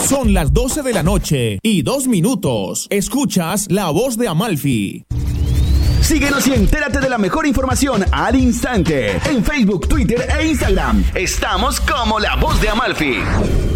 Son las 12 de la noche y 2 minutos. Escuchas La Voz de Amalfi. Síguenos y entérate de la mejor información al instante en Facebook, Twitter e Instagram. Estamos como La Voz de Amalfi.